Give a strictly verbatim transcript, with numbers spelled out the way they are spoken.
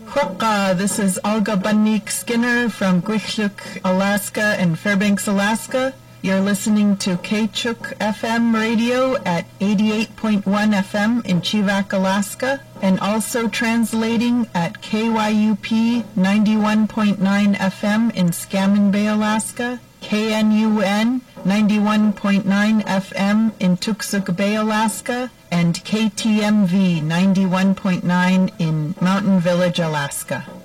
Kwakka, this is Olga Bunnik Skinner from Gwich'luk, Alaska and Fairbanks, Alaska. You're listening to Kchuk F M radio at eighty-eight point one F M in Chivak, Alaska, and also translating at K Y U P ninety-one point nine F M in Scammon Bay, Alaska, K N U N ninety-one point nine F M in Tuksuk Bay, Alaska, and K T M V ninety-one point nine in Mountain Village, Alaska.